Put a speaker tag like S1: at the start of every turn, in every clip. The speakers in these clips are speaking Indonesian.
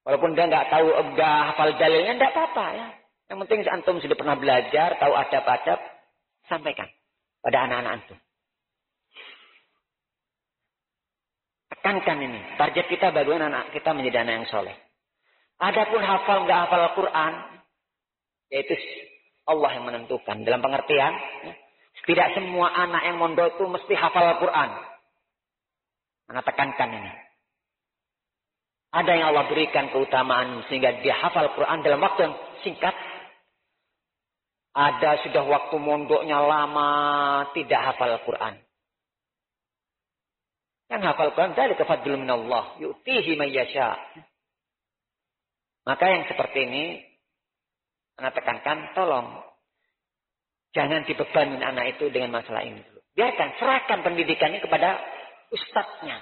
S1: Walaupun dia nggak tahu, nggak hafal dalilnya, nggak apa-apa ya. Yang penting antum sudah pernah belajar, tahu adab-adab, sampaikan pada anak-anak antum. Tekankan ini. Target kita bagaimana anak kita menjadi anak yang soleh. Adapun hafal nggak hafal Al-Quran, yaitu Allah yang menentukan. Dalam pengertian, tidak semua anak yang mondok itu mesti hafal Al-Quran. Mana tekankan ini. Ada yang Allah berikan keutamaan sehingga dia hafal Al-Quran dalam waktu yang singkat. Ada sudah waktu mondoknya lama tidak hafal Al-Quran. Yang hafal Al-Quran dari fadlun minallah, yu'tihi man yasha. Maka yang seperti ini, anak tekankan, tolong jangan dibebanin anak itu dengan masalah ini dulu. Biarkan, serahkan pendidikannya kepada ustadznya.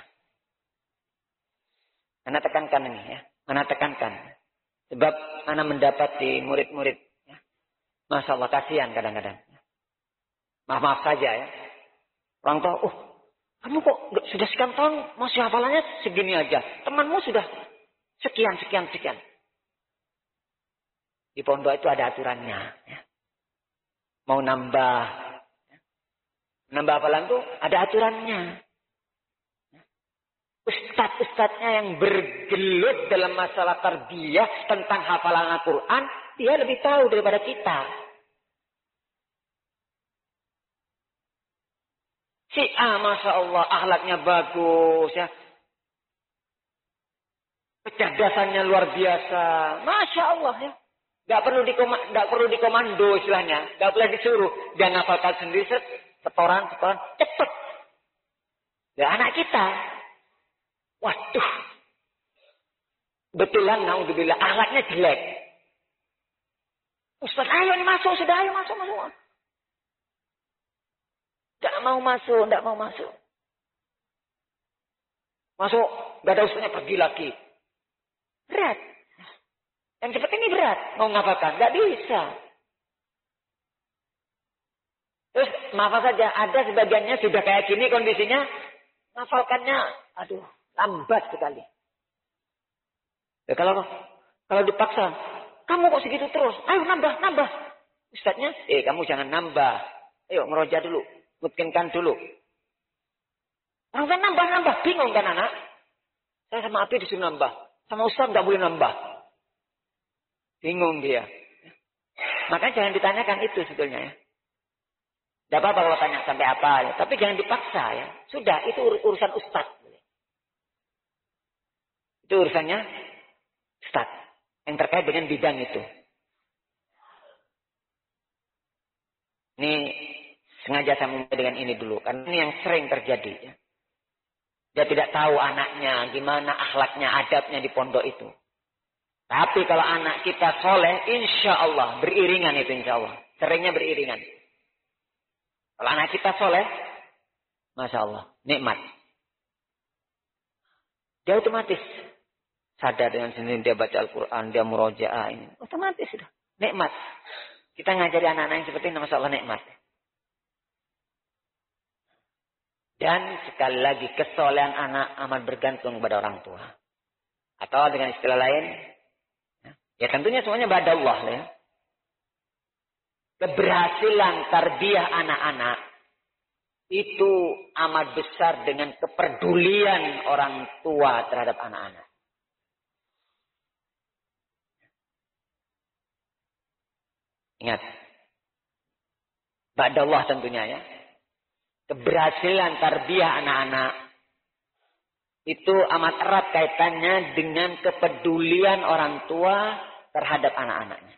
S1: Anak tekankan ini ya, anak tekankan. Sebab anak mendapati murid-murid, ya. Masya Allah, kasihan kadang-kadang. Maaf-maaf saja ya. Orang tua, kamu kok sudah sekian tahun masih hafalannya segini aja. Temanmu sudah sekian. Di pondok itu ada aturannya. Ya. Mau nambah hafalan itu ada aturannya. Ustadz-ustadznya yang bergelut dalam masalah tarbiyah tentang hafalan Al-Quran, dia lebih tahu daripada kita. Si A, Masya Allah, akhlaknya bagus, ya. Kecerdasannya luar biasa. Masya Allah, ya. Gak perlu dikomando istilahnya. Gak boleh disuruh. Dia ngafalkan sendiri, setoran, cepet. Ya, anak kita. Waduh. Betulan, naudzubillah, akhlaknya jelek. Ustaz, ayo nih masuk, sudah ayo masuk. Gak mau masuk. Masuk, gak ada ustaznya, pergi lagi. Berat. Yang seperti ini berat. Mau ngapalkan? Gak bisa. Terus, maaf saja, ada sebagiannya sudah kayak gini kondisinya, ngafalkannya, lambat sekali. Ya, kalau dipaksa, kamu kok segitu terus? Ayo nambah. Ustadznya, kamu jangan nambah. Ayo ngeroja dulu, mungkinkan dulu. Orang kan nambah, bingung kan anak? Saya sama Abi disuruh nambah, sama Ustadz nggak boleh nambah. Bingung dia. Makanya jangan ditanyakan itu sebetulnya ya. Tidak apa-apa kalau tanya sampai apa ya, tapi jangan dipaksa ya. Sudah, itu urusan Ustadz. Itu urusannya Ustaz yang terkait dengan bidang itu. Ini sengaja saya mulai dengan ini dulu. Karena ini yang sering terjadi. Ya. Dia tidak tahu anaknya, gimana akhlaknya, adabnya di pondok itu. Tapi kalau anak kita soleh, insya Allah, beriringan itu insya Allah. Seringnya beriringan. Kalau anak kita soleh, Masya Allah, nikmat. Dia otomatis sadar dengan sendiri, dia baca Al-Quran, dia murojaah ini. Otomatis sudah. Nikmat. Kita ngajari anak-anak yang seperti ini, Masya Allah, nikmat. Dan sekali lagi, kesolehan anak amat bergantung pada orang tua. Atau dengan istilah lain, ya tentunya semuanya pada Allah. Ya. Keberhasilan tarbiyah anak-anak, itu amat besar dengan kepedulian orang tua terhadap anak-anak. Ingat. Ba'dallah tentunya ya. Keberhasilan tarbiyah anak-anak itu amat erat kaitannya dengan kepedulian orang tua terhadap anak-anaknya.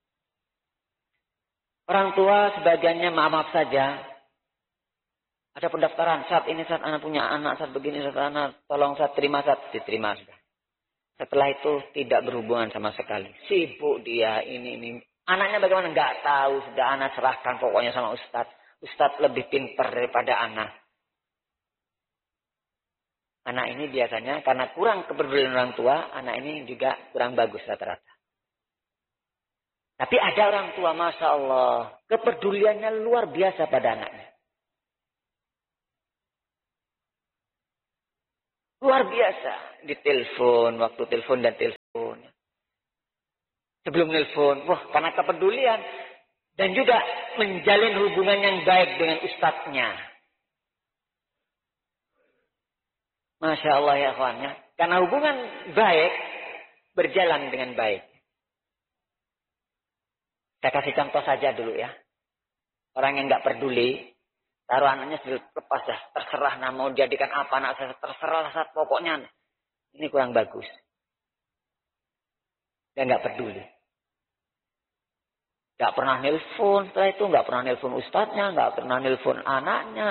S1: Orang tua sebagiannya maaf saja. Ada pendaftaran, saat ini saat anak punya anak, saat begini, saat anak, tolong saat terima, saat diterima sudah. Setelah itu tidak berhubungan sama sekali. Sibuk dia, ini. Anaknya bagaimana? Nggak tahu, sudah anak serahkan pokoknya sama Ustadz. Ustadz lebih pintar daripada anak. Anak ini biasanya karena kurang kepedulian orang tua, anak ini juga kurang bagus rata-rata. Tapi ada orang tua, Masya Allah, kepeduliannya luar biasa pada anaknya. Luar biasa. Ditelepon, waktu telepon dan telepon. sebelum nelpon. Wah, karena kepedulian. Dan juga menjalin hubungan yang baik dengan ustadznya. Masya Allah ya kawan ya. Karena hubungan baik berjalan dengan baik. Saya kasih contoh saja dulu ya. Orang yang nggak peduli, taruh anaknya lepas dah, terserah nah mau jadikan apa anak saya, terserah saat pokoknya ini kurang bagus. Dia nggak peduli. Nggak pernah nelpon setelah itu, nggak pernah nelpon ustadznya, nggak pernah nelpon anaknya.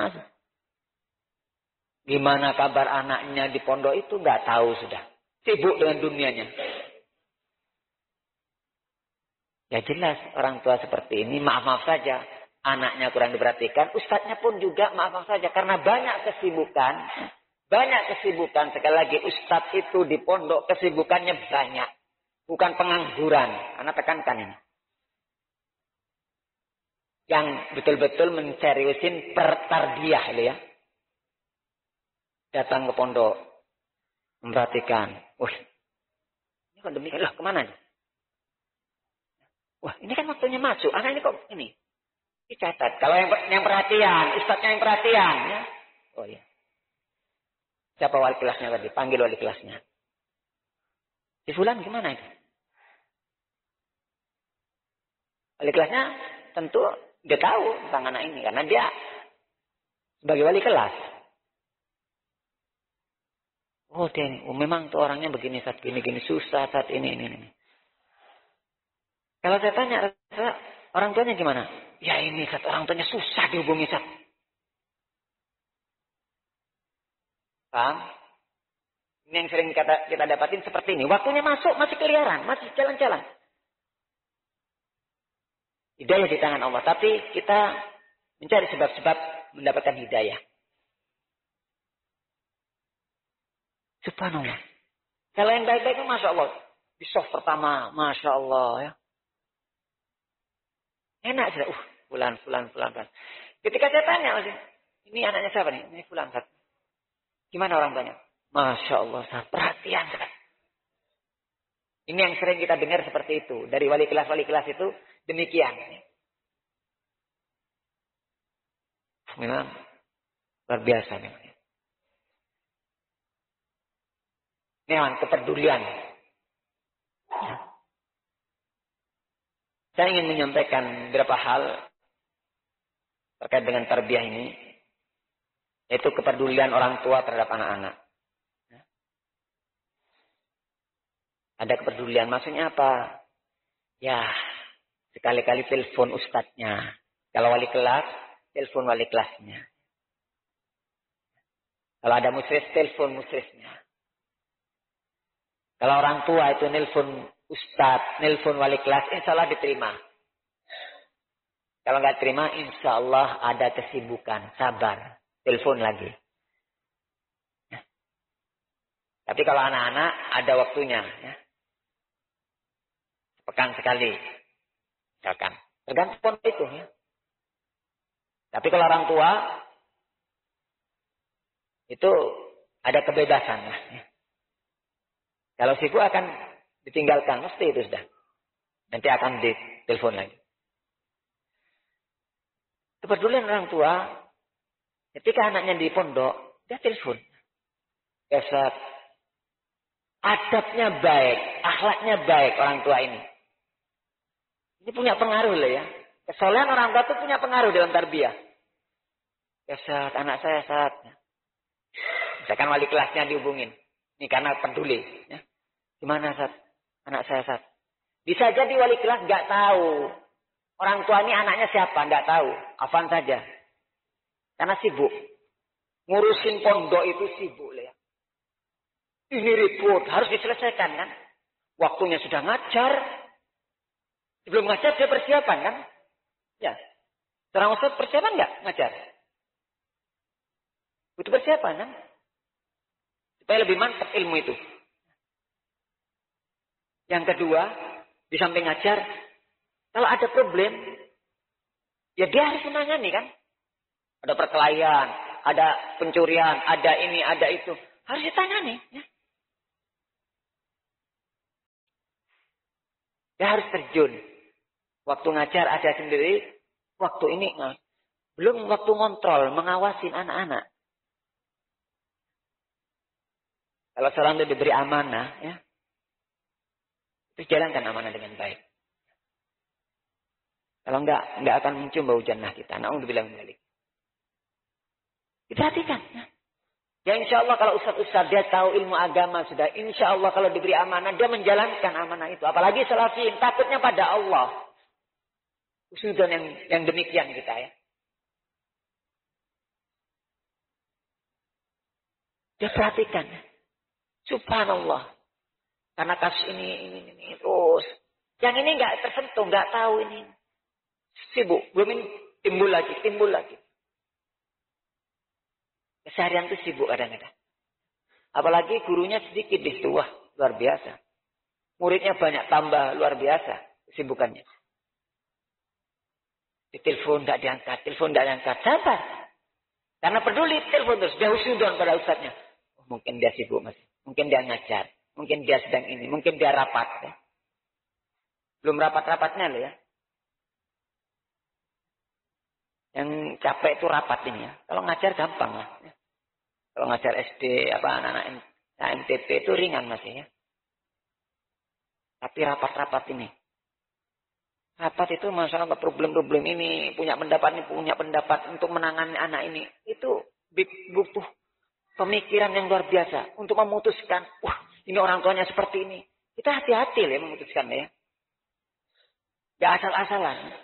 S1: Gimana kabar anaknya di pondok itu nggak tahu sudah. Sibuk dengan dunianya. Ya jelas orang tua seperti ini maaf-maaf saja. Anaknya kurang diperhatikan. Ustadznya pun juga maaf-maaf saja. Karena banyak kesibukan. Banyak kesibukan. Sekali lagi ustadz itu di pondok kesibukannya banyak. Bukan pengangguran. Anak tekankan ini. Yang betul-betul menseriusin pertarbiyah ya. Datang ke pondok. Memperhatikan. Wih. Ini kok demikian. Loh kemana nih? Wah, ini kan waktunya masuk. Anak ini kok ini. Dicatat. Kalau yang perhatian, ustadznya yang perhatian. Ya. Oh iya. Siapa wali kelasnya tadi? Panggil wali kelasnya. Si Fulan gimana itu? Wali kelasnya tentu dia tahu tentang anak ini. Karena dia sebagai wali kelas. Oh dia ini. Oh, memang tuh orangnya begini saat gini-gini. Susah saat ini. Kalau saya tanya, orang tuanya gimana? Ya ini, kata orang tuanya susah dihubungi, Sat. Paham? Ini yang sering kita dapatin seperti ini. Waktunya masuk, masih keliaran, masih jalan-jalan. Hidayah di tangan Allah. Tapi kita mencari sebab-sebab mendapatkan hidayah. Subhanallah. Kalau yang baik-baik itu Masya Allah. Di soft pertama, Masya Allah ya. Enak sudah. Fulan. Ketika saya tanya, ini anaknya siapa nih? Ini Fulan. Gimana orang tuanya? Masya Allah, perhatian sekali. Ini yang sering kita dengar seperti itu. Dari wali kelas itu demikian. Memang luar biasa memang. Ini memang kepedulian. Saya ingin menyampaikan beberapa hal terkait dengan tarbiyah ini. Yaitu kepedulian orang tua terhadap anak-anak. Ada kepedulian. Maksudnya apa? Ya, sekali-kali telepon ustadznya. Kalau wali kelas, telepon wali kelasnya. Kalau ada musris, telepon musrisnya. Kalau orang tua itu nelpon ustadz, nelpon wali kelas, insya Allah diterima. Kalau nggak terima, insya Allah ada kesibukan, sabar, telepon lagi. Ya. Tapi kalau anak-anak ada waktunya, ya. Sepekan sekali, misalkan. Tergantung itu. Ya. Tapi kalau orang tua, itu ada kebebasan. Ya. Kalau sibuk akan ditinggalkan, mesti itu sudah. Nanti akan ditelepon lagi. Kepedulian orang tua, ketika anaknya di pondok, dia telepon. Biasa, adabnya baik, akhlaknya baik orang tua ini. Ini punya pengaruh loh ya. Kesolehan orang tua itu punya pengaruh dalam tarbiyah. Biasa, anak saya saat. Misalkan wali kelasnya dihubungin. Ini karena peduli. Ya. Gimana Sat? Anak saya Sat. Bisa jadi wali kelas nggak tahu. Orang tua ini anaknya siapa? Nggak tahu. Afan saja. Karena sibuk. Ngurusin pondok itu sibuk. Ya. Ini ribut. Harus diselesaikan kan. Waktunya sudah ngajar. Sebelum ngajar dia persiapan kan. Ya. Seorang ustaz persiapan nggak ngajar? Butuh persiapan kan. Supaya lebih mantap ilmu itu. Yang kedua, di samping ngajar, kalau ada problem, ya dia harus menangani kan. Ada perkelahian, ada pencurian, ada ini, ada itu. Harus ditangani. Ya. Dia harus terjun. Waktu ngajar ada sendiri, waktu ini belum waktu ngontrol, mengawasin anak-anak. Kalau seorang itu diberi amanah, ya, itu jalankan amanah dengan baik. Kalau enggak akan muncul bau jannah kita. Na'udzubillah min dzalik. Diperhatikan. Ya insya Allah kalau ustaz-ustaz dia tahu ilmu agama sudah. Insya Allah kalau diberi amanah, dia menjalankan amanah itu. Apalagi salafiyin, takutnya pada Allah. Usudan yang demikian kita ya. Dia perhatikan. Subhanallah. Karena kasus ini terus. Yang ini enggak tersentuh, enggak tahu ini. Sibuk, belum ini timbul lagi. Keseharian itu sibuk kadang-kadang. Apalagi gurunya sedikit di situ, wah luar biasa. Muridnya banyak tambah luar biasa kesibukannya. Ditelepon tidak diangkat, sabar. Karena peduli telepon terus, dia husnudon pada ustadznya. Oh, mungkin dia sibuk masih, mungkin dia ngajar, mungkin dia sedang ini, mungkin dia rapat. Ya. Belum rapat-rapatnya loh ya. Yang capek itu rapat ini ya. Kalau ngajar gampang lah. Ya. Kalau ngajar SD, anak-anak MTP itu ringan masih ya. Tapi rapat-rapat ini. Rapat itu masalah problem-problem ini. Punya pendapat untuk menangani anak ini. Itu butuh pemikiran yang luar biasa. Untuk memutuskan, wah ini orang tuanya seperti ini. Kita hati-hati ya memutuskan ya. Gak asal-asalan.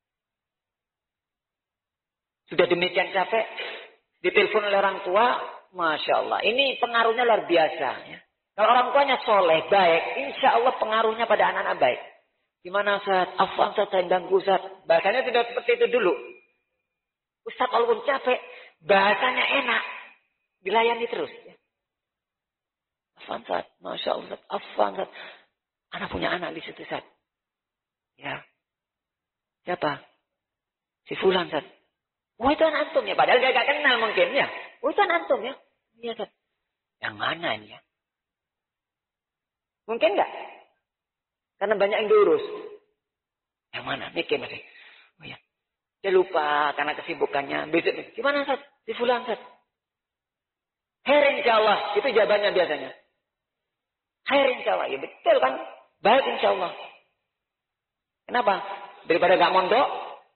S1: Sudah demikian capek, ditelepon oleh orang tua, Masya Allah. Ini pengaruhnya luar biasa. Ya. Kalau orang tuanya soleh, baik, insya Allah pengaruhnya pada anak-anak baik. Gimana Ustaz? Afwan Ustaz, saya ganggu Ustaz. Bahasanya tidak seperti itu dulu. Ustaz walaupun capek, bahasanya enak. Dilayani terus. Ya. Afwan Ustaz, Masya Allah Ustaz. Afwan Ustaz. Anak punya anak di situ Ustaz. Ya. Siapa? Si Fulan Ustaz. Oh itu anak antum ya. Padahal dia gak kenal mungkin ya. Oh itu anak antum ya. Iya Ustaz. Yang mana ini ya? Mungkin enggak? Karena banyak yang diurus. Yang mana? Mikir masih. Oh ya. Dia lupa karena kesibukannya. Besok, gimana Ustaz? Di Fulan Ustaz. Khair insya Allah. Itu jawabannya biasanya. Khair insya Allah. Ya betul kan? Baik insya Allah. Kenapa? Daripada gak mondok.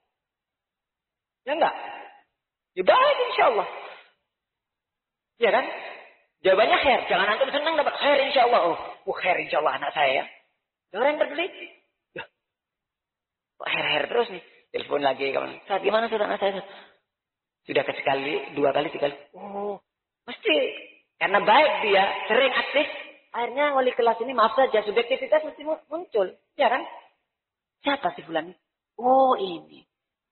S1: Ya enggak? Ya baik insya Allah. Ya kan? Jawabannya khair. Jangan antum senang dapat khair insya Allah. Oh khair insya Allah anak saya ya. Orang yang peduli. Ya. Kok khair terus nih. Telepon lagi. Saat gimana saudara anak saya? Sudah sekali, 2 kali, 3 kali. Oh. Mesti. Karena baik dia. Sering aktif. Akhirnya wali kelas ini maaf saja. Subjektivitas mesti muncul. Ya kan? Siapa sih bulan ini? Oh ini.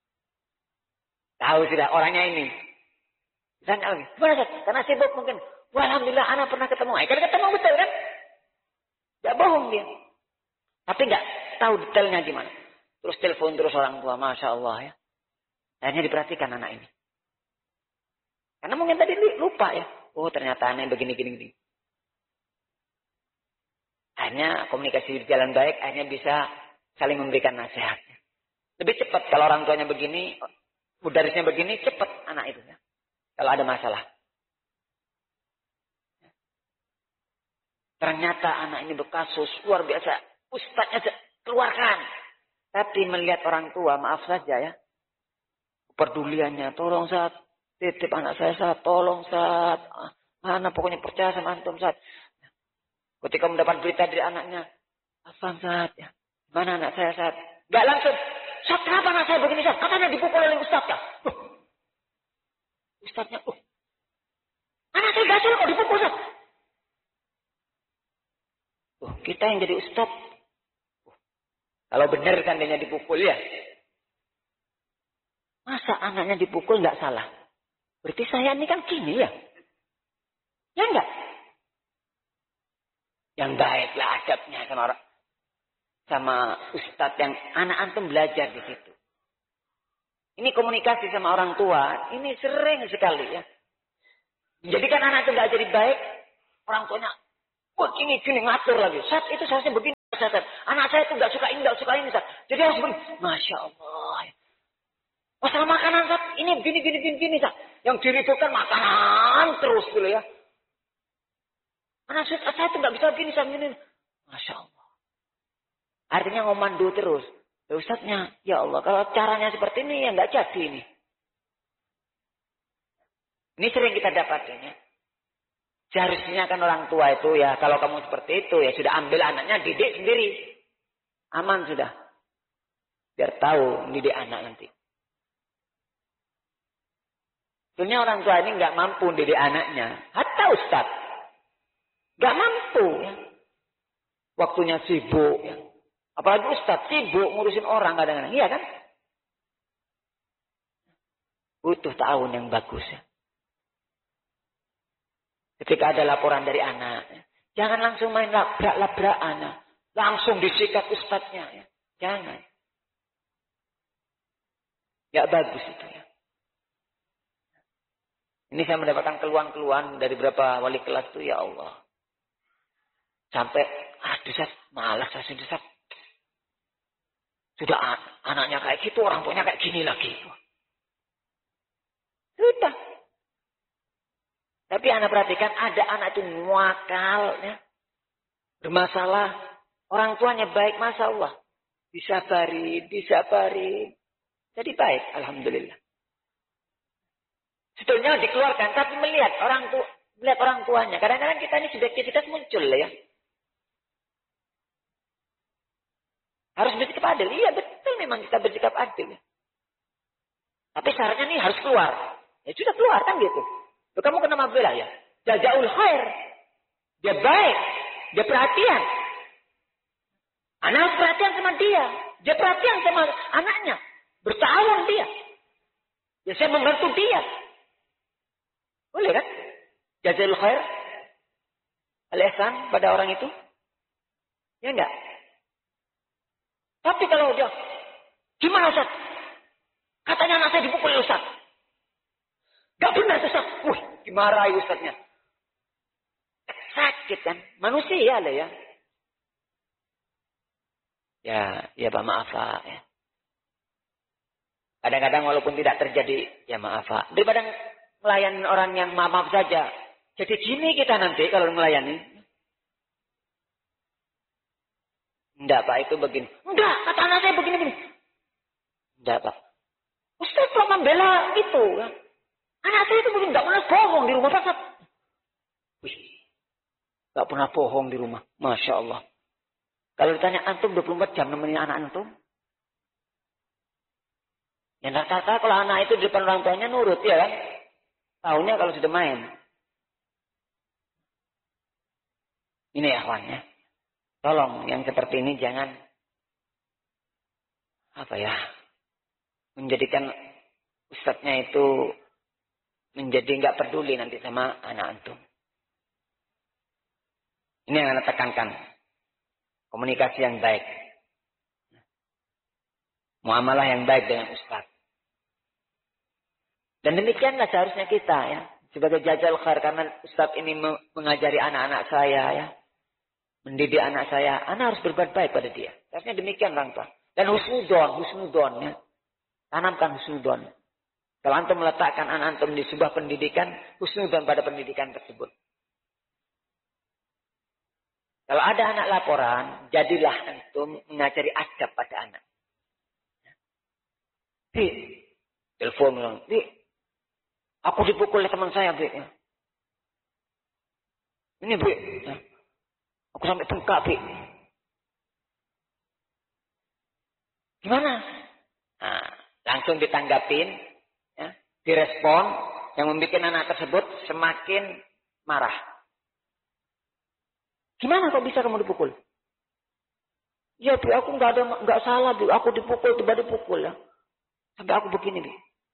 S1: Tahu sudah orangnya ini. Tanya lagi. Gimana Ustaz? Karena sibuk mungkin. Wah, alhamdulillah anak pernah ketemu. Kan ketemu betul kan? Gak bohong dia. Tapi gak tahu detailnya gimana. Terus telepon terus orang tua. Masya Allah ya. Akhirnya diperhatikan anak ini. Karena mungkin tadi lupa ya. Oh ternyata aneh begini. Akhirnya komunikasi berjalan baik. Akhirnya bisa saling memberikan nasihat. Lebih cepat kalau orang tuanya begini. Mudarisnya begini, cepat anak itu ya. Kalau ada masalah. Ternyata anak ini berkasus luar biasa. Ustadznya keluarkan. Tapi melihat orang tua, maaf saja ya. Kepeduliannya, tolong Ustaz. Titip anak saya Ustaz. Tolong Ustaz. Anak pokoknya percaya sama antum Ustaz. Ketika mendapat berita dari anaknya. Afan Ustaz ya. Mana anak saya Ustaz? Gak langsung. Ustaz, kenapa anak saya begini, Ustaz? Katanya dipukul oleh Ustaz, ya? Ustaznya, anak saya gasul kok dipukul, Ustaz? Kita yang jadi Ustaz. Kalau benar kan dia dipukul, ya? Masa anaknya dipukul nggak salah? Berarti saya ini kan gini, ya? Ya enggak? Yang baiklah adabnya sama orang. Sama ustadz yang anak antum belajar di situ. Ini komunikasi sama orang tua, ini sering sekali ya. Menjadikan anak itu nggak jadi baik, orang tuanya, wah gini ngatur lagi. Saat itu seharusnya begini. Ustaz. Anak saya itu nggak suka ini, Ustaz. Jadi harus begini. Masya Allah. Masalah makanan, Ustaz. Ini gini, Ustaz. Yang diributkan makanan terus dulu ya. Anak saya itu nggak bisa begini, Ustaz. Gini. Masya Allah. Artinya ngomando terus. Ya Ustaznya, ya Allah, kalau caranya seperti ini ya nggak jadi ini. Ini sering kita dapatin ya. Seharusnya kan orang tua itu ya, kalau kamu seperti itu ya sudah ambil anaknya, didik sendiri. Aman sudah. Biar tahu didik anak nanti. Sebenarnya orang tua ini nggak mampu didik anaknya. Hatta Ustaz. Nggak mampu ya. Waktunya sibuk ya. Apalagi Ustaz sibuk ngurusin orang kadang-kadang. Iya kan? Butuh tahun yang bagus ya. Ketika ada laporan dari anak. Ya. Jangan langsung main labrak-labrak anak. Langsung disikat Ustaznya. Ya. Jangan. Gak bagus itu ya. Ini saya mendapatkan keluhan-keluhan dari beberapa wali kelas itu. Ya Allah. Sampai, aduh Ustaz, malas saya Ustaz. Sudah anaknya kayak gitu, orang tuanya kayak gini lagi. Sudah. Tapi anak perhatikan, ada anak itu muakal, ya. Bermasalah. Orang tuanya baik, Masya Allah. Disabari. Jadi baik, Alhamdulillah. Sebetulnya dikeluarkan, tapi melihat orang tuanya. Kadang-kadang kita ini subjektivitas muncul ya. Harus bersikap adil. Iya betul memang kita bersikap adil. Tapi syaratnya nih harus keluar. Ya sudah keluar kan gitu. Loh, kamu kenapa bela ya? Jazaul khair. Dia baik. Dia perhatian. Anak harus perhatian sama dia. Dia perhatian sama anaknya. Bertahun dia. Ya saya membantu dia. Boleh kan? Jazaul khair. Al-ihsan pada orang itu. Ya enggak? Tapi kalau dia, gimana Ustaz? Katanya anak saya dipukul Ustaz. Gak benar Ustaz. Wih, dimarahi Ustaznya. Sakit kan? Manusia lah ya. Ya Pak maaf Pak. Ya. Kadang-kadang walaupun tidak terjadi, ya maaf Pak. Daripada melayani orang yang maaf saja. Jadi gini kita nanti kalau melayani. Enggak Pak, itu begini. Enggak, kata anak saya begini. Enggak Pak. Ustaz kok membela itu. Anak saya itu begini, enggak pernah bohong di rumah Pak. Wih, enggak pernah bohong di rumah. Masya Allah. Kalau ditanya antum 24 jam nemenin anak antum. Ya rata-rata kalau anak itu di depan orang tuanya nurut ya kan. Tahunya kalau sudah main. Ini ya kawan ya. Tolong yang seperti ini jangan menjadikan ustadznya itu menjadi nggak peduli nanti sama anak antum. Ini yang anak tekankan. Komunikasi yang baik. Muamalah yang baik dengan ustadz. Dan demikianlah seharusnya kita ya. Sebagai jazal khair karena ustadz ini mengajari anak-anak saya ya. Mendidik anak saya, anak harus berbuat baik pada dia. Seharusnya demikian orang tua. Dan husnudon ya. Tanamkan husnudon. Kalau antum meletakkan anak antum di sebuah pendidikan, husnudon pada pendidikan tersebut. Kalau ada anak laporan, jadilah antum mengajari adab pada anak. Bi, telepon bilang, Bi, aku dipukul oleh teman saya, Bi. Ini, Bi. Ya. Aku sampai bengkak, Bi. Gimana? Nah, langsung ditanggapin, ya, direspon, yang membuat anak tersebut semakin marah. Gimana kok bisa kamu dipukul? Ya, Bi, aku nggak salah, Bi. Aku dipukul, tiba-tiba dipukul ya. Sampai aku begini, Bi.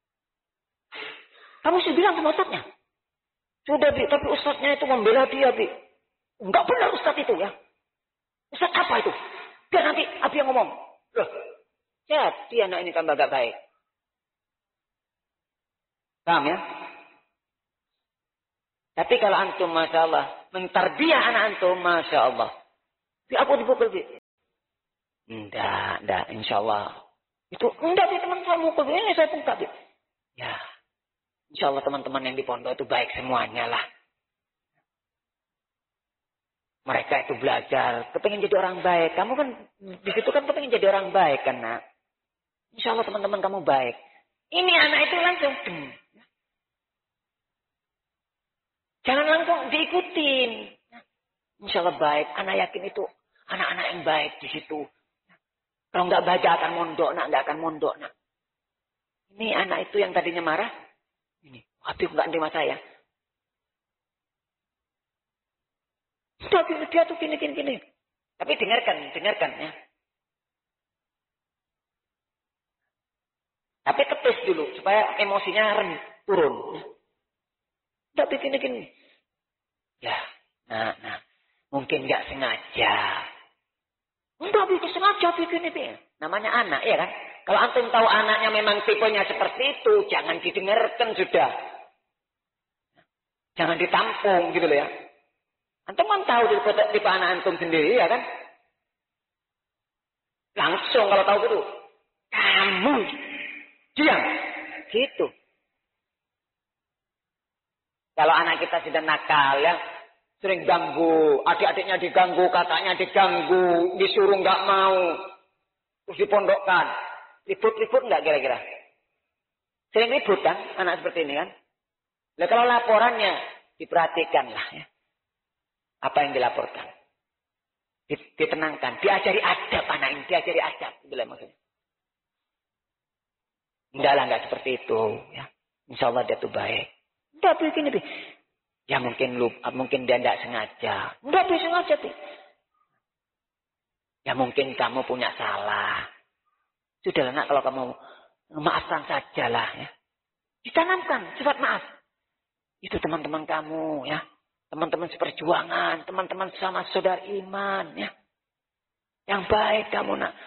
S1: Kamu sudah bilang sama ustadznya? Sudah, Bi, tapi ustadznya itu membela dia, Bi. Enggak benar ustadz itu ya. Ustadz apa itu? Biar nanti Abi yang ngomong. Loh, jadi anak ini tambah gak baik. Paham ya? Tapi kalau antum, Masya Allah, mentarbiah anak antum, Masya Allah. Bi, aku dipukul, Bi. Enggak, insya Allah. Itu enggak sih teman saya mukul ini saya pun enggak. Ya, insya Allah teman-teman yang di pondok itu baik semuanya lah. Mereka itu belajar, kepengen jadi orang baik. Kamu kan di situ kan kepengen jadi orang baik kan, nak. Insya Allah teman-teman kamu baik. Ini anak itu langsung. Jangan langsung diikutin. Insya Allah baik. Anak yakin itu anak-anak yang baik di situ. Kalau nggak baca akan mondok, nak. Nggak akan mondok, nak. Ini anak itu yang tadinya marah. Ini, Habib nggak terima saya. Dia tuh gini. Tapi dengarkan ya. Tapi tepis dulu supaya emosinya turun. Tapi gini. Ya, nah. Mungkin nggak sengaja. Enggak bikin sengaja bikin itu. Namanya anak, ya kan? Kalau antum tahu anaknya memang tipenya seperti itu, jangan didengarkan sudah. Jangan ditampung gitu loh ya. Antum kan tahu tipe anak antum sendiri, ya kan? Langsung kalau tahu gitu. Kamu diam. Gitu. Kalau anak kita sudah nakal ya, sering ganggu, adik-adiknya diganggu, kakaknya diganggu, disuruh nggak mau, terus dipondokkan, ribut nggak kira-kira? Sering ribut kan, anak seperti ini kan? Nah, kalau laporannya diperhatikan lah ya, apa yang dilaporkan, ditenangkan, diajari adab anak ini, diajari adab, itulah maksudnya. Enggak seperti itu, ya. Insya Allah dia tuh baik. Enggak begini. Ya mungkin dia tidak sengaja. Enggak bisa sengaja tuh. Ya mungkin kamu punya salah. Sudahlah nak, kalau kamu maafkan sajalah ya. Ditanamkan sifat maaf. Itu teman-teman kamu ya. Teman-teman seperjuangan, teman-teman sama saudara iman ya. Yang baik kamu nak.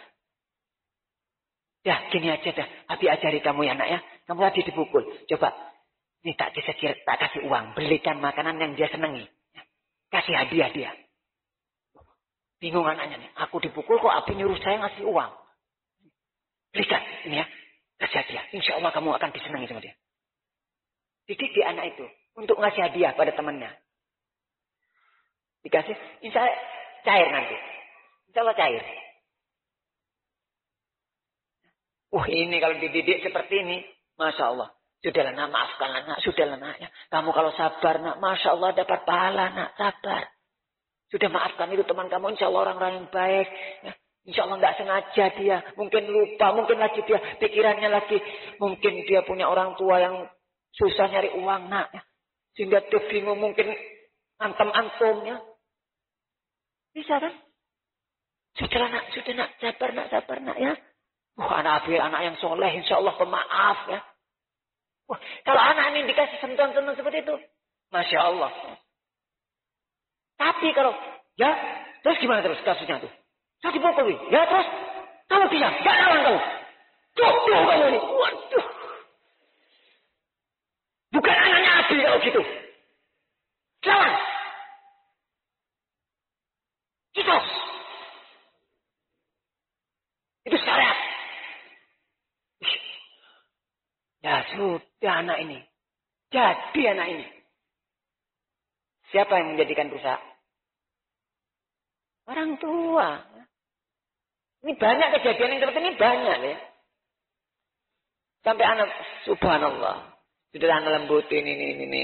S1: Ya gini aja dah. Abi ajari kamu ya nak ya. Kamu tadi dipukul. Coba. Ini tak kasih uang. Belikan makanan yang dia senangi. Kasih hadiah dia. Bingung anaknya nih. Aku dipukul kok Abi nyuruh saya ngasih uang. Belikan ini ya. Kasih hadiah. Insya Allah kamu akan disenangi sama dia. Dididik anak itu. Untuk ngasih hadiah pada temannya. Dikasih. Insya Allah cair nanti. Insya Allah cair. Ini kalau dididik seperti ini. Masya Allah. Sudahlah nak, maafkanlah nak. Sudahlah nak ya. Kamu kalau sabar nak. Masya Allah dapat pahala nak. Sabar. Sudah maafkan itu teman kamu. Insya Allah orang-orang yang baik. Ya. Insya Allah nggak sengaja dia. Mungkin lupa. Mungkin lagi dia pikirannya lagi. Mungkin dia punya orang tua yang susah nyari uang nak. Ya. Sehingga dia bingung mungkin antem-antum ya. Bisa kan? Sudahlah nak. Sudah nak. Sabar nak ya. Anak yang soleh. Insya Allah pemaaf ya. Kalau anak ini dikasih sentuhan-sentuhan seperti itu. Masya Allah. Tapi kalau, ya, terus gimana terus kasusnya tuh? Saya dipukul, ya terus, kamu diam, gak lawan kamu. Tuh kamu ini, waduh. Bukan anaknya Abi kalau gitu. Lawan. Itu syariat. Ya sudah anak ini. Jadi anak ini. Siapa yang menjadikan rusak? Orang tua. Ini banyak kejadian yang seperti ini banyak ya. Sampai anak, subhanallah. Sudah anak lembutin ini.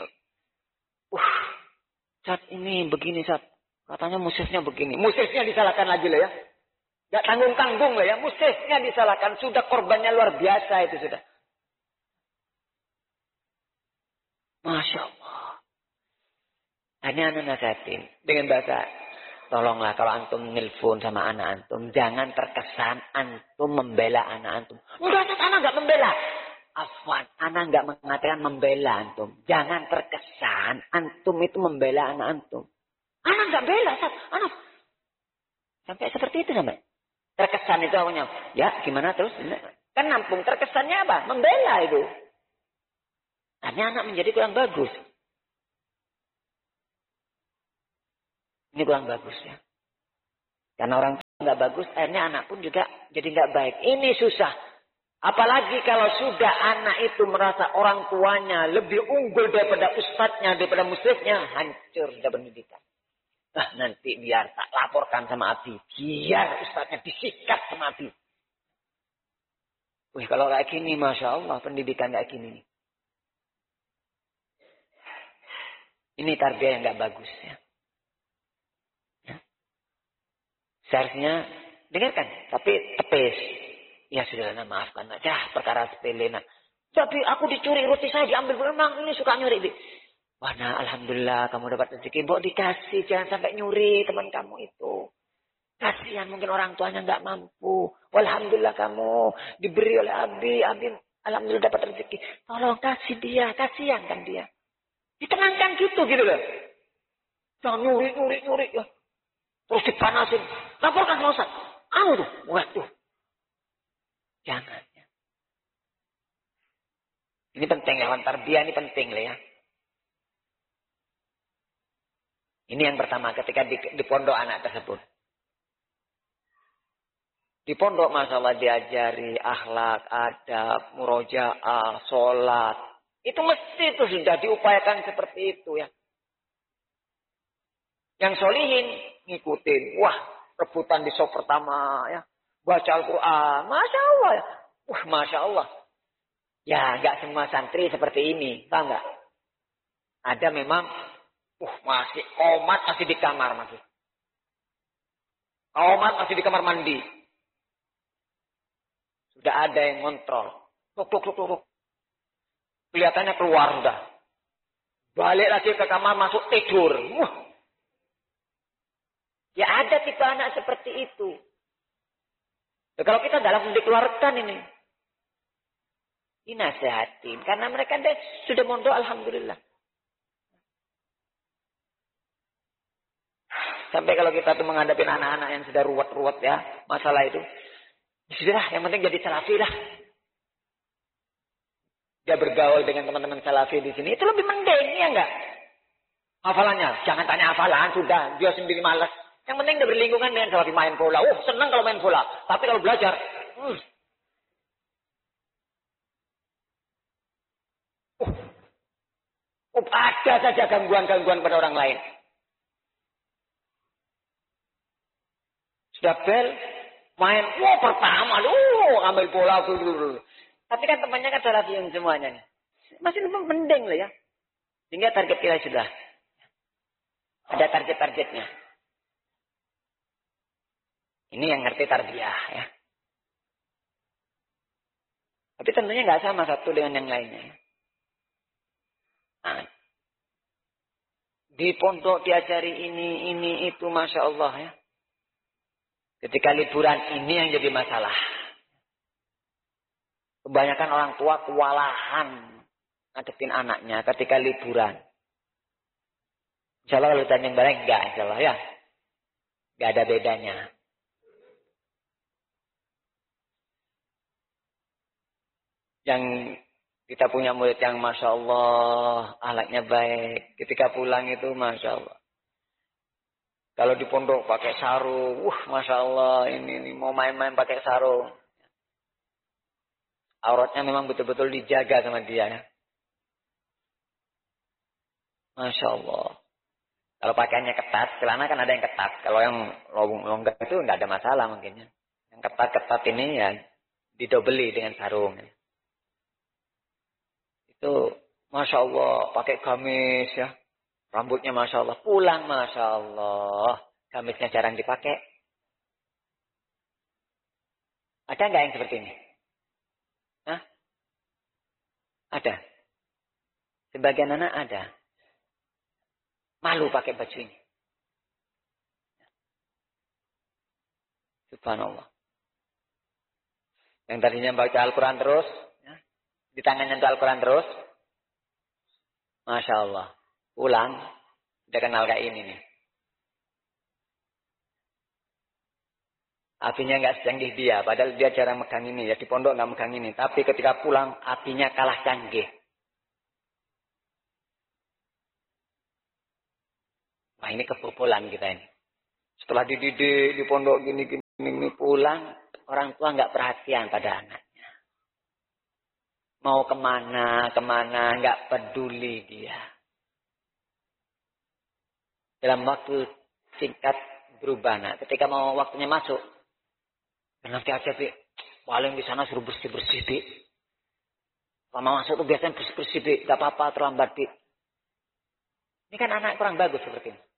S1: Saat ini begini saat. Katanya musisnya begini. Musisnya disalahkan lagi loh ya. Gak tanggung-tanggung loh ya. Musisnya disalahkan. Sudah korbannya luar biasa itu sudah. Masya Allah. Ini anak nasihatin. Dengan bahasa, tolonglah kalau antum nelpon sama anak antum. Jangan terkesan antum membela anak antum. Enggak, anak enggak membela. Afwan, anak enggak mengatakan membela antum. Jangan terkesan antum itu membela anak antum. Anak enggak bela, anak. Sampai seperti itu sampai. Terkesan itu awalnya. Ya, gimana terus? Kan nampung terkesannya apa? Membela itu. Akhirnya anak menjadi kurang bagus. Ini kurang bagus ya. Karena orang nggak bagus, akhirnya anak pun juga jadi nggak baik. Ini susah. Apalagi kalau sudah anak itu merasa orang tuanya lebih unggul daripada ustadznya, daripada muslimnya, hancur dah pendidikan. Nah, nanti biar tak laporkan sama Abi. Biar ustadznya disikat sama Abi. Wih, kalau kayak gini, Masya Allah, pendidikan kayak gini. Ini tarbiyah yang nggak bagus. Ya. Seharusnya dengarkan, tapi tepis. Ya sudah, maafkan aja, perkara sepele. Tapi aku dicuri roti saya, diambil. Memang ini suka nyuri. Wah, nah, alhamdulillah kamu dapat rezeki. Mbok dikasih, jangan sampai nyuri teman kamu itu. Kasihan mungkin orang tuanya nggak mampu. Alhamdulillah kamu diberi oleh Abi. Abi alhamdulillah dapat rezeki. Tolong kasih dia, kasihan kan dia. Ditenangkan gitu loh. Jangan nyuri ya. Terus dipanasin. Laporkan sama Ustaz. Tuh, waduh. Jangan. Ya. Ini penting lawan tarbiyah, ini penting lah ya. Ini yang pertama ketika di pondok anak tersebut. Di pondok masalah diajari akhlak, adab, murojaah, sholat. Itu mesti itu sudah diupayakan seperti itu ya. Yang solihin ngikutin. Wah, rebutan di sop pertama ya. Baca Al-Quran. Masya Allah ya. Wah, Masya Allah. Ya, nggak semua santri seperti ini. Tahu nggak? Ada memang, masih komat masih di kamar masih. Komat masih di kamar mandi. Sudah ada yang ngontrol. Tuk. Kelihatannya keluar sudah. Balik lagi ke kamar masuk tidur. Ya ada tipe anak seperti itu. Ya, kalau kita dalam dikeluarkan ini. Dinasehatin. Karena mereka sudah mondok alhamdulillah. Sampai kalau kita tuh menghadapi anak-anak yang sudah ruwet-ruwet ya. Masalah itu. Sudah yang penting jadi salafi lah. Dia bergaul dengan teman-teman salafi di sini. Itu lebih mending ya enggak? Hafalannya. Jangan tanya hafalan. Sudah. Dia sendiri malas. Yang penting dia berlingkungan dengan salafi main bola. Senang kalau main bola. Tapi kalau belajar. Ada saja gangguan-gangguan pada orang lain. Sudah bel. Main. Pertama. Ambil bola dulu. Tapi kan temannya kan salafi yang semuanya nih. Masih lebih mending lah ya. Sehingga target kita sudah. Ada target-targetnya. Ini yang ngerti tarbiyah ya. Tapi tentunya nggak sama satu dengan yang lainnya. Nah, di pondok diajari ini, itu, Masya Allah ya. Ketika liburan ini yang jadi masalah. Kebanyakan orang tua kewalahan ngadepin anaknya ketika liburan. Insya Allah kalau ditanya yang balik, enggak, insya Allah ya. Enggak ada bedanya. Yang kita punya murid yang Masya Allah, akhlaknya baik. Ketika pulang itu Masya Allah. Kalau di pondok pakai sarung, Masya Allah, ini mau main-main pakai sarung. Auratnya memang betul-betul dijaga sama dia ya. Masya Allah. Kalau pakaiannya ketat, celana kan ada yang ketat. Kalau yang longgar itu nggak ada masalah mungkin ya. Yang ketat-ketat ini ya didobeli dengan sarung. Ya. Itu Masya Allah pakai gamis ya. Rambutnya Masya Allah. Pulang Masya Allah. Gamisnya jarang dipakai. Ada nggak yang seperti ini? Hah? Ada. Sebagian anak ada. Malu pakai baju ini. Subhanallah. Yang tadinya baca Al-Quran terus. Ya. Di tangannya itu Al-Quran terus. Masya Allah. Pulang. Udah kenal kayak ini nih. Apinya nggak secanggih dia. Padahal dia jarang megang ini. Ya di pondok nggak megang ini. Tapi ketika pulang. Apinya kalah canggih. Wah ini kebobolan kita ini. Setelah dididik di pondok gini-gini. Ini pulang, orang tua nggak perhatian pada anaknya. Mau kemana, nggak peduli dia. Dalam waktu singkat berubah. Nah, ketika mau waktunya masuk, nanti aja, Bi. Paling di sana suruh bersih-bersih, Bi. Lama masuk tuh biasanya bersih-bersih, Bi. Gak apa-apa, terlambat, Bi. Ini kan anak kurang bagus seperti ini.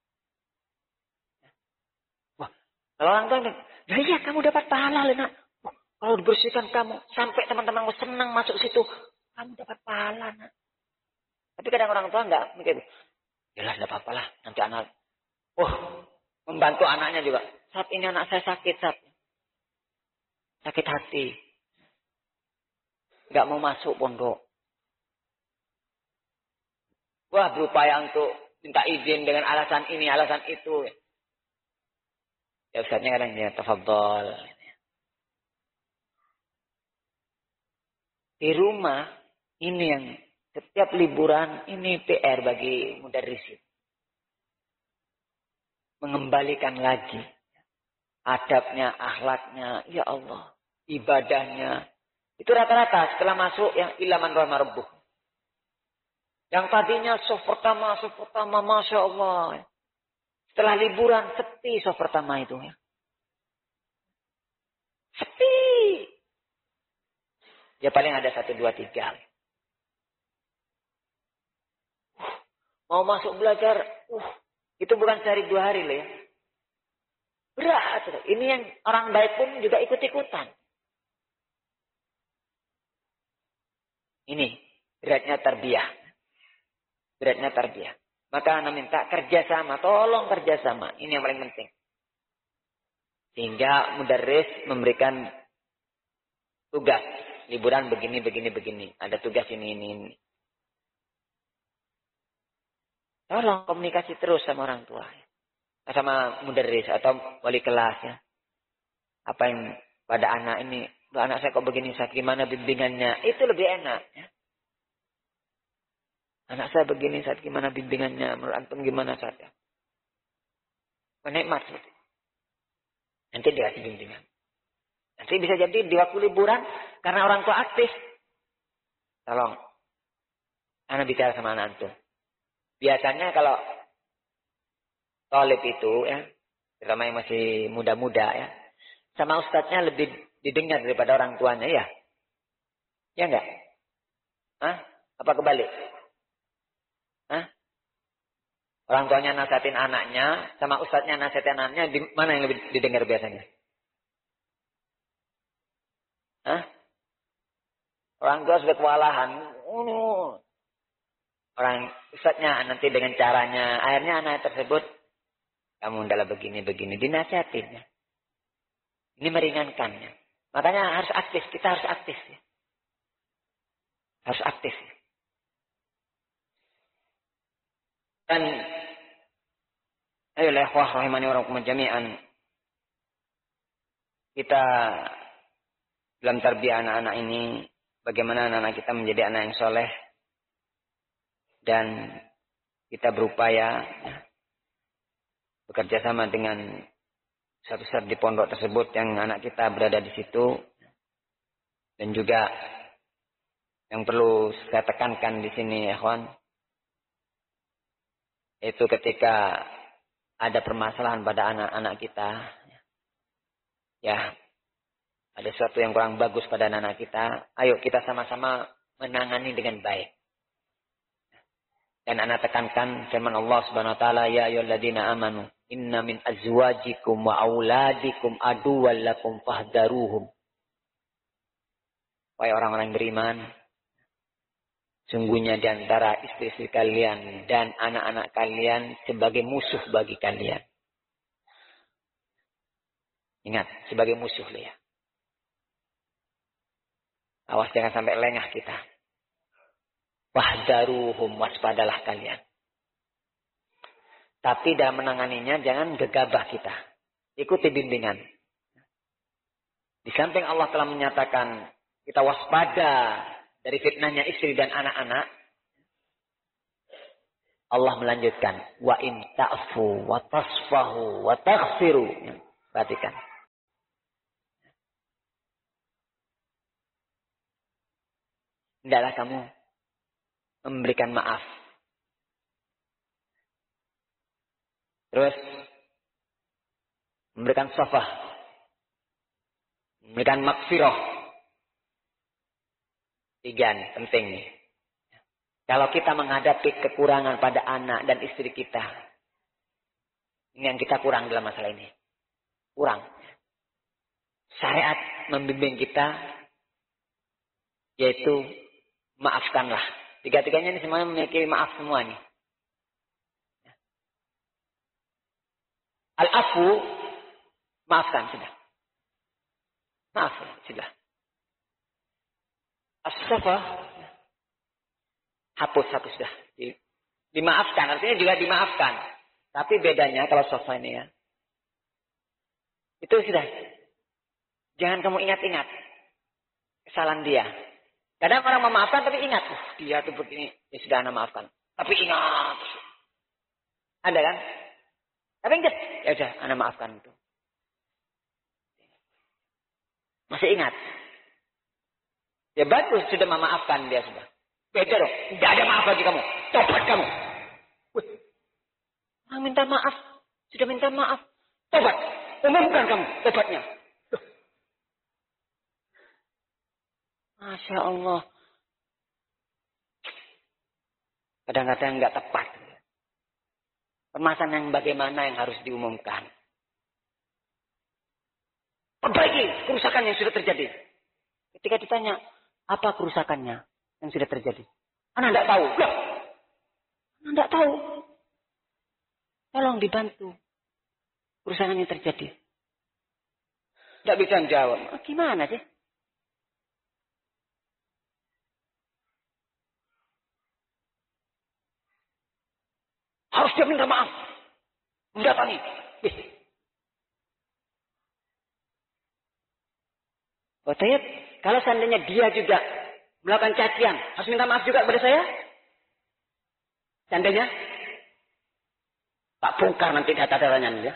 S1: Wah, kalau orang tua, ya iya, kamu dapat pahala, Lena. Kalau dibersihkan kamu, sampai teman-temanmu senang masuk situ, kamu dapat pahala, nak. Tapi kadang orang tua enggak mikir, yalah, enggak apa-apa lah, nanti anak, membantu anaknya juga. Saat ini anak saya sakit, sakit hati. Enggak mau masuk pondok. Wah, berupaya untuk minta izin dengan alasan ini, alasan itu. Ya Ustaznya kadang ya, tafadhol. Di rumah, ini yang setiap liburan, ini PR bagi mudarrisin. Mengembalikan lagi adabnya, akhlaknya, ya Allah, ibadahnya. Itu rata-rata setelah masuk yang ilaman rahmah rabbuh. Yang tadinya soft pertama, Masya Allah. Setelah liburan, sepi soft pertama itu. Ya. Sepi. Ya paling ada 1, 2, 3. Mau masuk belajar, itu bukan sehari 2 hari loh ya. Berat. Ini yang orang baik pun juga ikut-ikutan. Ini beratnya tarbiyah. Beratnya tarbiyah. Maka Anda minta kerjasama. Tolong kerjasama. Ini yang paling penting. Sehingga mudarris memberikan tugas. Liburan begini. Ada tugas ini. Tolong komunikasi terus sama orang tua. Sama mudarris atau wali kelas ya. Apa yang pada anak ini. Anak saya kok begini, saya gimana bimbingannya. Itu lebih enak ya. Anak saya begini, saat gimana bimbingannya. Menurut antum gimana saatnya. Menikmat. Nanti dikasih bimbingan. Nanti bisa jadi di waktu liburan. Karena orang tua aktif. Tolong. Anak bicara sama anak antum. Biasanya kalau talib itu ya. Terutama yang masih muda-muda ya. Sama ustadznya lebih didengar daripada orang tuanya ya. Ya enggak? Hah? Apa kebalik? Hah? Orang tuanya nasihatin anaknya, sama ustadznya nasihatin anaknya, di mana yang lebih didengar biasanya? Hah? Orang tua sudah kewalahan. Orang ustadznya nanti dengan caranya, akhirnya anak tersebut, kamu adalah begini, dinasihatin. Ya. Ini meringankannya. Makanya harus aktif, kita harus aktif. Ya. Harus aktif. Ya. Dan ayolah ikhwah rahimani wa rahimakumullah jami'an. Kita dalam tarbiyah anak-anak ini bagaimana anak-anak kita menjadi anak yang soleh dan kita berupaya bekerja sama dengan satu-satu di pondok tersebut yang anak kita berada di situ dan juga yang perlu saya tekankan di sini ya kawan, itu ketika ada permasalahan pada anak-anak kita, ya ada sesuatu yang kurang bagus pada anak-anak kita, ayo kita sama-sama menangani dengan baik. Dan anak tekankan firman Allah Subhanahu wa taala, ya ayyuhalladzina amanu inna min azwajikum wa auladikum aduwwal lakum fahdharuhum. Wahai orang-orang beriman, sungguhnya di antara istri-istri kalian dan anak-anak kalian sebagai musuh bagi kalian. Ingat, sebagai musuh ya. Awas jangan sampai lengah kita. Wahdaruhum, waspadalah kalian. Tapi dalam menanganinya jangan gegabah kita. Ikuti bimbingan. Di samping Allah telah menyatakan kita waspada dari fitnahnya istri dan anak-anak. Allah melanjutkan. Wa in ta'fu wa tasfahu wa taghfiru. Perhatikan. hendaklah kamu memberikan maaf. Terus memberikan shafah, memberikan maghfirah. 3 nih, penting nih. Kalau kita menghadapi kekurangan pada anak dan istri kita, ini yang kita kurang dalam masalah ini. Kurang. Syariat membimbing kita, yaitu maafkanlah. 3-tiganya ini semuanya memiliki maaf semua nih. Al-afu, maafkan sudah. Maaf sudah. As-safa, hapus sudah. Dimaafkan, artinya juga dimaafkan. Tapi bedanya kalau safa ini ya, itu sudah. Jangan kamu ingat-ingat kesalahan dia. Kadang orang memaafkan tapi ingat, dia tuh begini, ya sudah Anda maafkan. Tapi ingat. Ada kan? Tapi ingat, ya sudah Anda maafkan itu. Masih ingat. Ya bagus sudah memaafkan dia sudah. Beda dong. Tidak ada maaf lagi kamu. Tobat kamu. Wih. Orang minta maaf. Sudah minta maaf. Tobat. Umumkan kamu tobatnya. Loh. Masya Allah. Kadang-kadang nggak tepat. Permasalahan yang bagaimana yang harus diumumkan. Perbaiki kerusakan yang sudah terjadi. Ketika ditanya, apa kerusakannya yang sudah terjadi? Anda tidak tahu. Loh. Anda tidak tahu. Tolong dibantu. Kerusakan yang terjadi. Tidak bisa menjawab. Gimana sih? Harus dia minta maaf. Mendatangi. Katanya, kalau seandainya dia juga melakukan cacian, harus minta maaf juga kepada saya? Seandainya? Tak bongkar nanti data-datanya ya.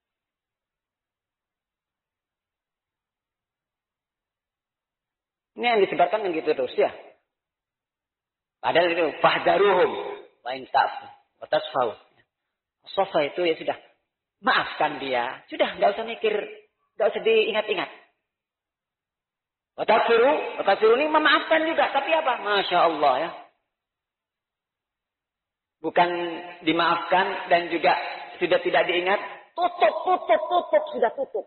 S1: Ini yang disebarkan yang gitu terus ya. Padahal itu, fahdaruhum, wa in ta'fu, wa tasfau. Sofa itu ya sudah, maafkan dia. Sudah, nggak usah mikir, nggak usah diingat-ingat. Watafiru ini memaafkan juga. Tapi apa? Masya Allah ya. Bukan dimaafkan dan juga sudah tidak diingat. Tutup. Sudah tutup.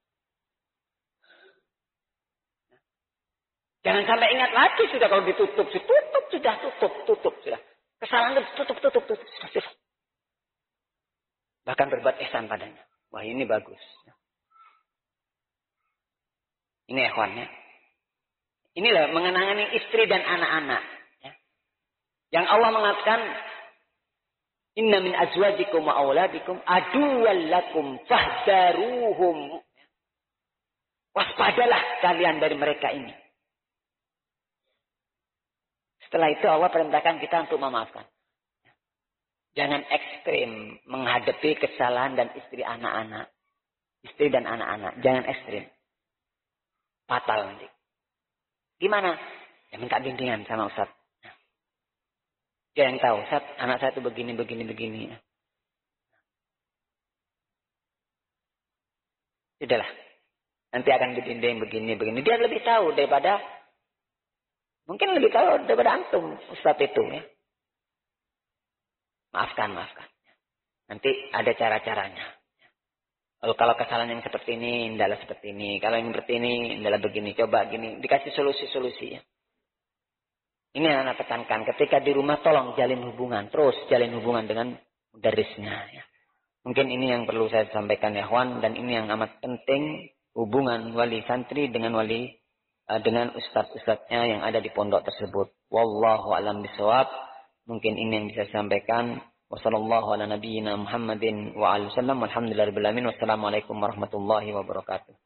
S1: Jangan sampai ingat lagi sudah kalau ditutup. Tutup. Sudah. Kesalahan itu tutup. Sudah. Bahkan berbuat ihsan padanya. Wah ini bagus. Ini ikhwannya. Inilah mengenangani istri dan anak-anak. Ya. Yang Allah mengatakan, Inna min azwajikum wa awladikum aduwwal lakum fahdaruhum. Waspadalah kalian dari mereka ini. Setelah itu Allah perintahkan kita untuk memaafkan. Jangan ekstrim menghadapi kesalahan dan istri anak-anak. Istri dan anak-anak. Jangan ekstrim. Fatal nanti. Gimana? Ya minta bimbingan sama Ustaz. Dia yang tahu, Ustaz, anak saya itu begini. Sudahlah. Nanti akan dibimbing begini. Dia lebih tahu daripada, mungkin lebih tahu daripada antum, Ustaz itu ya. Maafkan. Nanti ada cara-caranya. Kalau kesalahan yang seperti ini, hendaklah seperti ini. Kalau yang seperti ini, hendaklah begini. Coba gini. Dikasih solusi-solusi ya. Ini yang anak tekankan. Ketika di rumah, tolong jalin hubungan. Terus jalin hubungan dengan mudarisnya. Ya. Mungkin ini yang perlu saya sampaikan ya, Wan. Dan ini yang amat penting. Hubungan wali santri dengan dengan ustadz-ustadznya yang ada di pondok tersebut. Wallahu a'lam bishawab. Mungkin ini yang bisa saya sampaikan. Wassallallahu ala nabiyyina Muhammadin wa alihi wasallam. Walhamdulillahirabbil alamin. Wassalamualaikum warahmatullahi wabarakatuh.